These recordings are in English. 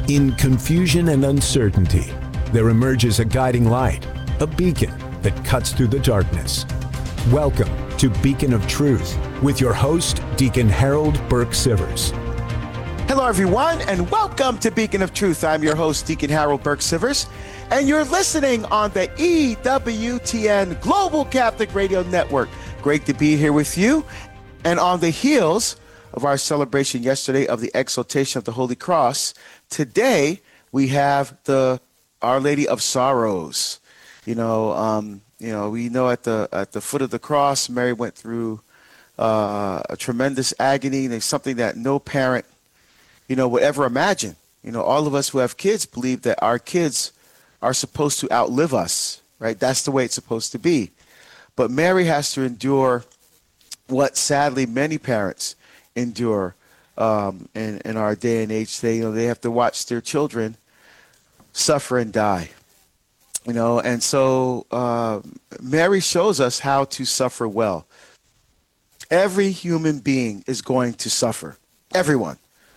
In confusion and uncertainty, there emerges a guiding light, a beacon that cuts through the darkness. Welcome to Beacon of Truth with your host, Deacon Harold Burke-Sivers. Hello, everyone, and welcome to Beacon of Truth. I'm your host, Deacon Harold Burke-Sivers, and you're listening on the EWTN Global Catholic Radio Network. Great to be here with you. And on the heels of our celebration yesterday of the exaltation of the Holy Cross, today we have the Our Lady of Sorrows. We know at the foot of the cross, Mary went through a tremendous agony. There's something that no parent, would ever imagine. All of us who have kids believe that our kids are supposed to outlive us, right? That's the way it's supposed to be. But Mary has to endure what sadly many parents endure in our day and age today. They have to watch their children suffer and die. And so Mary shows us how to suffer well. Every human being is going to suffer. Everyone.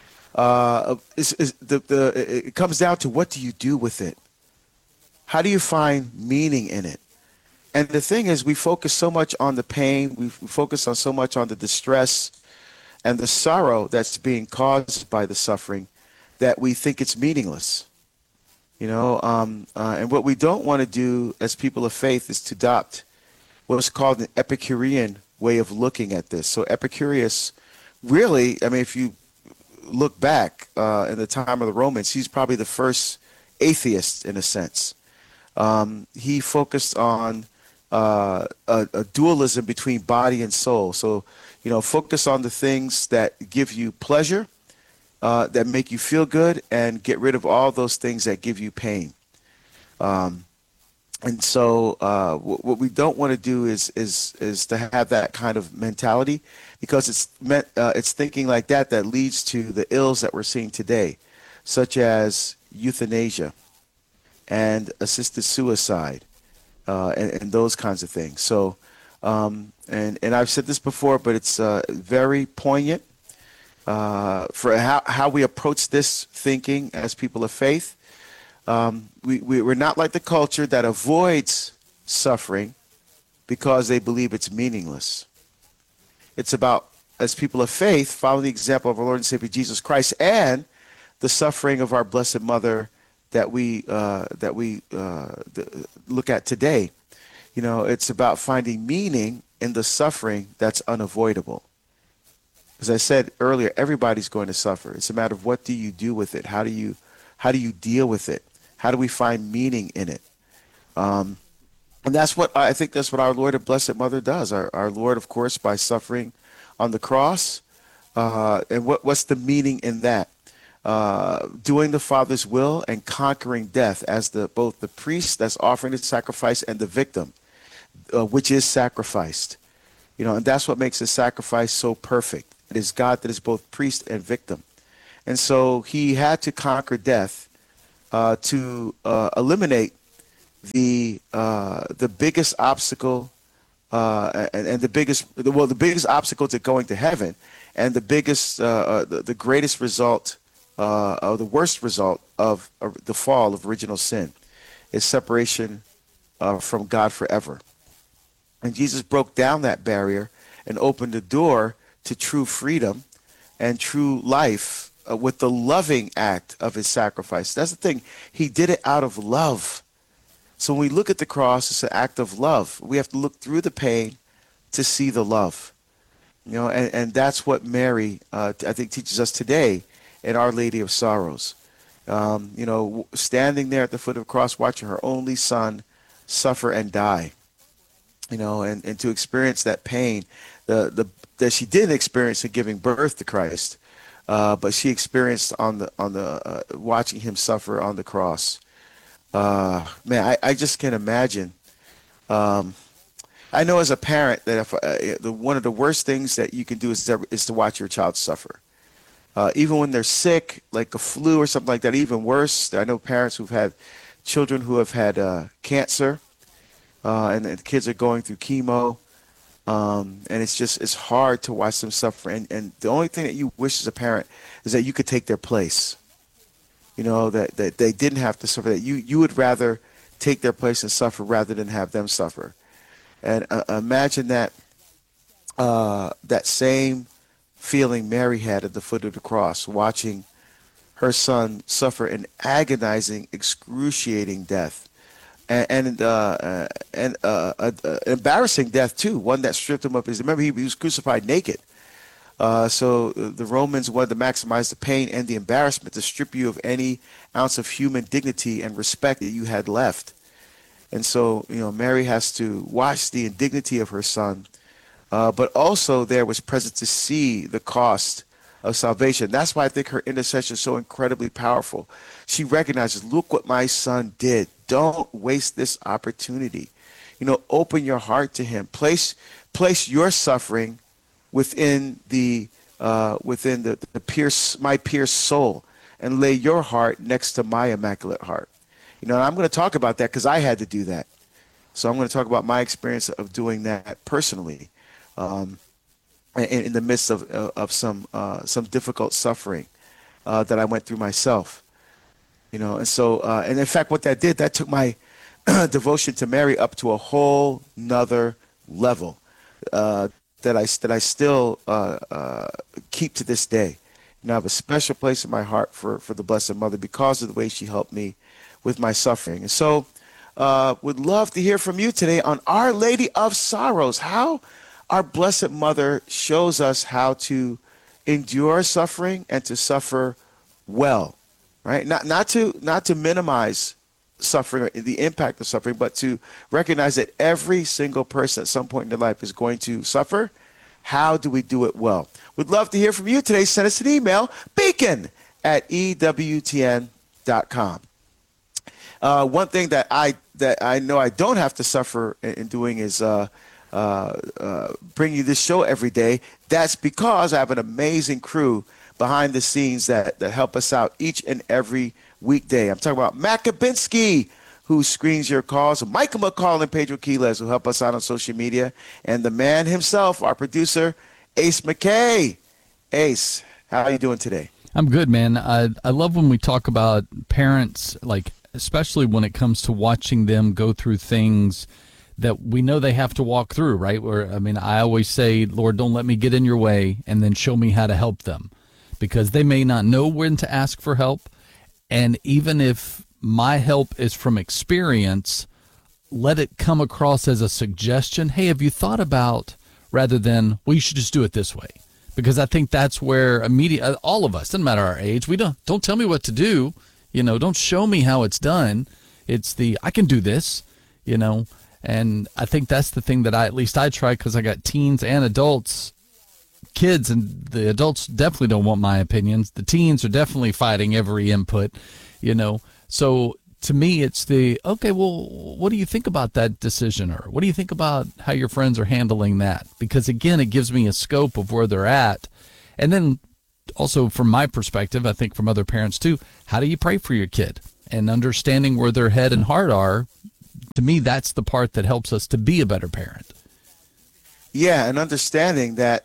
It comes down to, what do you do with it? How do you find meaning in it? And the thing is, we focus so much on the pain, we focus on so much on the distress and the sorrow that's being caused by the suffering that we think it's meaningless. And what we don't want to do as people of faith is to adopt what's called an Epicurean way of looking at this. So Epicurus, really, if you look back in the time of the Romans, he's probably the first atheist in a sense. He focused on a dualism between body and soul. So, focus on the things that give you pleasure, that make you feel good, and get rid of all those things that give you pain. And so what we don't want to do is to have that kind of mentality, because it's thinking like that leads to the ills that we're seeing today, such as euthanasia and assisted suicide, and those kinds of things. So, and I've said this before, but it's very poignant for how we approach this thinking as people of faith. We're not like the culture that avoids suffering because they believe it's meaningless. It's about, as people of faith, following the example of our Lord and Savior Jesus Christ and the suffering of our Blessed Mother that we look at today. It's about finding meaning in the suffering that's unavoidable. As I said earlier, everybody's going to suffer. It's a matter of, what do you do with it? How do you deal with it? How do we find meaning in it? And that's what I think. That's what our Lord and Blessed Mother does. Our Lord, of course, by suffering on the cross. And what's the meaning in that? Doing the Father's will and conquering death as both the priest that's offering the sacrifice and the victim, which is sacrificed. And that's what makes the sacrifice so perfect. It is God that is both priest and victim. And so he had to conquer death to eliminate the biggest obstacle and the biggest obstacle to going to heaven, and the biggest the greatest result or the worst result of the fall of original sin is separation from God forever. And Jesus broke down that barrier and opened the door to true freedom and true life with the loving act of his sacrifice. That's the thing. He did it out of love. So when we look at the cross, it's an act of love. We have to look through the pain to see the love. And that's what Mary, I think, teaches us today in Our Lady of Sorrows. Standing there at the foot of the cross, watching her only son suffer and die. And to experience that pain, that she didn't experience in giving birth to Christ, but she experienced on the watching him suffer on the cross. I just can't imagine. I know as a parent that if one of the worst things that you can do is to watch your child suffer. Even when they're sick, like a flu or something like that, even worse. I know parents who've had children who have had cancer, and the kids are going through chemo. And it's hard to watch them suffer. And the only thing that you wish as a parent is that you could take their place. that they didn't have to suffer, that you would rather take their place and suffer rather than have them suffer. And imagine that same feeling Mary had at the foot of the cross, watching her son suffer an agonizing, excruciating death, and embarrassing death too, one that stripped him of his. Remember, he was crucified naked. So the Romans wanted to maximize the pain and the embarrassment to strip you of any ounce of human dignity and respect that you had left. And so, Mary has to watch the indignity of her son, but also there was present to see the cost of salvation. That's why I think her intercession is so incredibly powerful. She recognizes, look what my son did. Don't waste this opportunity. Open your heart to him. Place your suffering within the my pierced soul, and lay your heart next to my immaculate heart. And I'm going to talk about that because I had to do that. So I'm going to talk about my experience of doing that personally, in the midst of some difficult suffering that I went through myself. And so and in fact, what that did, that took my devotion to Mary up to a whole nother level that I still keep to this day. I have a special place in my heart for the Blessed Mother because of the way she helped me with my suffering. And so would love to hear from you today on Our Lady of Sorrows, how our Blessed Mother shows us how to endure suffering and to suffer well, right? Not to minimize suffering, the impact of suffering, but to recognize that every single person at some point in their life is going to suffer. How do we do it well? We'd love to hear from you today. Send us an email, beacon@ewtn.com. One thing that I know I don't have to suffer in doing is bring you this show every day. That's because I have an amazing crew behind the scenes that help us out each and every weekday. I'm talking about Matt Kabinski, who screens your calls, Michael McCall and Pedro Quiles, who help us out on social media, and the man himself, our producer, Ace McKay. Ace, how are you doing today? I'm good, man. I love when we talk about parents, like especially when it comes to watching them go through things that we know they have to walk through, right? I always say, Lord, don't let me get in your way, and then show me how to help them, because they may not know when to ask for help. And even if my help is from experience, let it come across as a suggestion. Hey, have you thought about, rather than, well, you should just do it this way. Because I think that's where all of us, doesn't matter our age, we don't tell me what to do, don't show me how it's done. It's I can do this, and I think that's the thing that at least I try, because I got teens and adults, kids, and the adults definitely don't want my opinions. The teens are definitely fighting every input, So to me, it's okay, well, what do you think about that decision? Or what do you think about how your friends are handling that? Because again, it gives me a scope of where they're at. And then also from my perspective, I think from other parents too, how do you pray for your kid? And understanding where their head and heart are, to me, that's the part that helps us to be a better parent. Yeah, and understanding that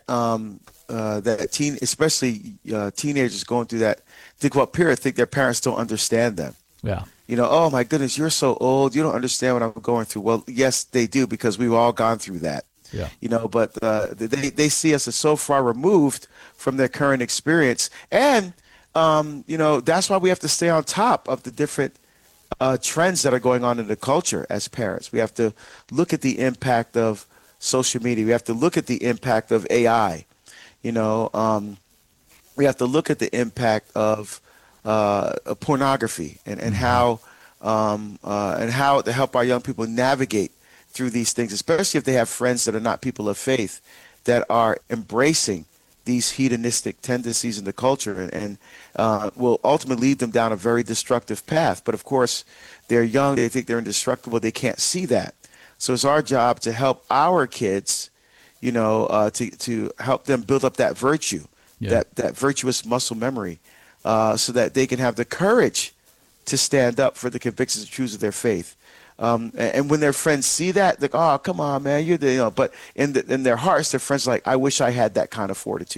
especially teenagers going through that difficult period, think their parents don't understand them. Yeah. Oh my goodness, you're so old. You don't understand what I'm going through. Well, yes, they do, because we've all gone through that. Yeah. But they see us as so far removed from their current experience. And, that's why we have to stay on top of the different trends that are going on in the culture as parents. We have to look at the impact of social media. We have to look at the impact of AI. We have to look at the impact of pornography and how to help our young people navigate through these things, especially if they have friends that are not people of faith, that are embracing these hedonistic tendencies in the culture and will ultimately lead them down a very destructive path. But of course, they're young, they think they're indestructible, they can't see that. So it's our job to help our kids, to help them build up that virtue, that virtuous muscle memory, so that they can have the courage to stand up for the convictions and truths of their faith. And when their friends see that, they're like, oh, come on, man, but in their hearts, their friends are like, I wish I had that kind of fortitude.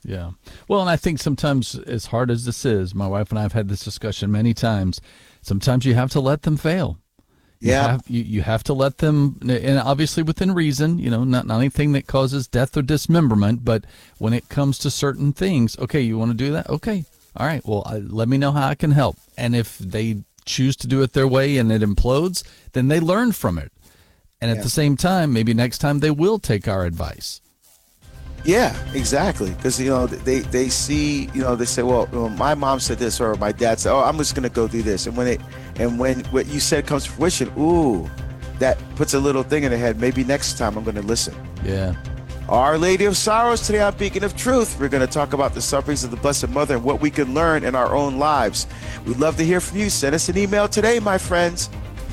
Yeah. Well, and I think sometimes, as hard as this is, my wife and I have had this discussion many times. Sometimes you have to let them fail. Yeah. You have to let them, and obviously within reason, not anything that causes death or dismemberment, but when it comes to certain things, okay, you want to do that? Okay. All right. Well, let me know how I can help. And if they choose to do it their way and it implodes, then they learn from it. And at the same time, maybe next time they will take our advice. Yeah, exactly. Because, they see, they say, well, my mom said this, or my dad said, oh, I'm just going to go do this. And when what you said comes to fruition, ooh, that puts a little thing in their head. Maybe next time I'm going to listen. Yeah. Our Lady of Sorrows today on Beacon of Truth. We're going to talk about the sufferings of the Blessed Mother and what we can learn in our own lives. We'd love to hear from you. Send us an email today, my friends.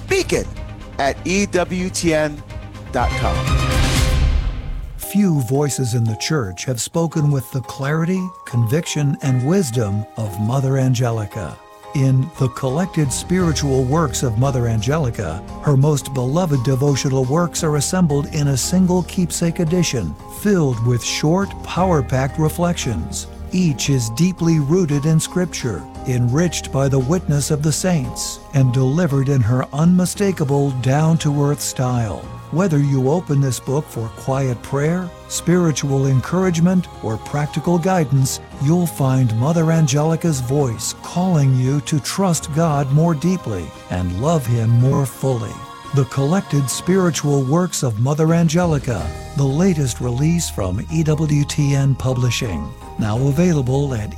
beacon@ewtn.com. Few voices in the church have spoken with the clarity, conviction, and wisdom of Mother Angelica. In the collected spiritual works of Mother Angelica, her most beloved devotional works are assembled in a single keepsake edition, filled with short, power-packed reflections. Each is deeply rooted in Scripture, enriched by the witness of the saints, and delivered in her unmistakable, down-to-earth style. Whether you open this book for quiet prayer, spiritual encouragement, or practical guidance, you'll find Mother Angelica's voice calling you to trust God more deeply and love Him more fully. The collected spiritual works of Mother Angelica, the latest release from EWTN Publishing. Now available at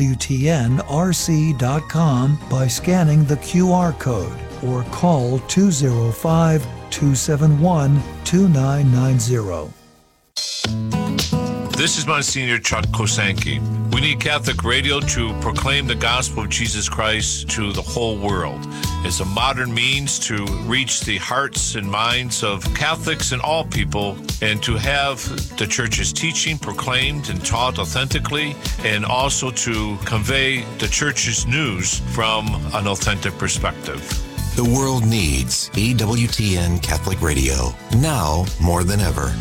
EWTNRC.com by scanning the QR code or call 205-271-2990. This is Monsignor Chuck Kosanke. We need Catholic radio to proclaim the gospel of Jesus Christ to the whole world. It's a modern means to reach the hearts and minds of Catholics and all people, and to have the Church's teaching proclaimed and taught authentically, and also to convey the Church's news from an authentic perspective. The world needs EWTN Catholic Radio, now more than ever.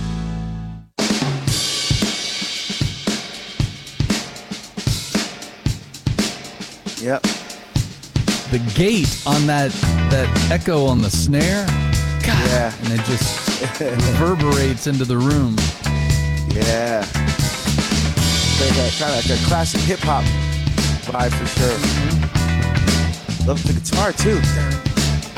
Yep. The gate on that echo on the snare, God, Yeah. and it just reverberates into the room. Yeah. Kind of like a classic hip hop vibe for sure. Love the guitar too.